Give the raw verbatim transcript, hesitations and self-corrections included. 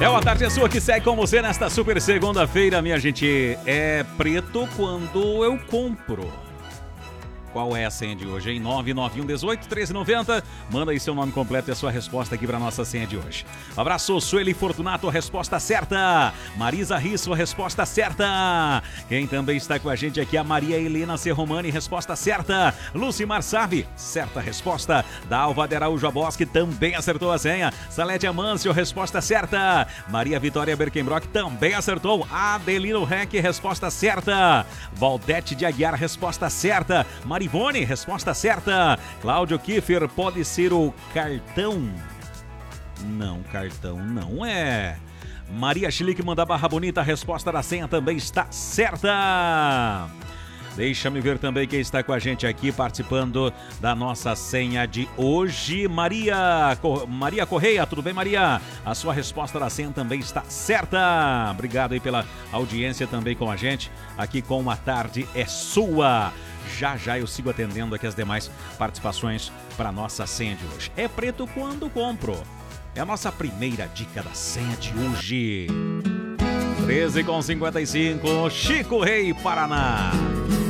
É uma tarde sua que segue com você nesta super segunda-feira, minha gente. É preto quando eu compro. Qual é a senha de hoje, hein? nove nove um, dezoito, treze, noventa. Manda aí seu nome completo e a sua resposta aqui para nossa senha de hoje. Abraço, Sueli Fortunato, resposta certa. Marisa Risso, resposta certa. Quem também está com a gente aqui é a Maria Helena Serromani, resposta certa. Lucimar Sabe, certa resposta. Dalva de Araújo Bosque também acertou a senha. Salete Amâncio, resposta certa. Maria Vitória Berkenbrock também acertou. Adelino Rec, resposta certa. Valdete de Aguiar, resposta certa. Maria Ivone, resposta certa. Cláudio Kiefer, pode ser o cartão? Não, cartão não é. Maria Chilique manda Barra Bonita, a resposta da senha também está certa. Deixa-me ver também quem está com a gente aqui participando da nossa senha de hoje. Maria, Maria Correia, tudo bem, Maria? A sua resposta da senha também está certa. Obrigado aí pela audiência também com a gente. Aqui com A Tarde é Sua. Já já eu sigo atendendo aqui as demais participações para a nossa senha de hoje. É preto quando compro. É a nossa primeira dica da senha de hoje. treze com cinquenta e cinco, Chico Rei, Paraná.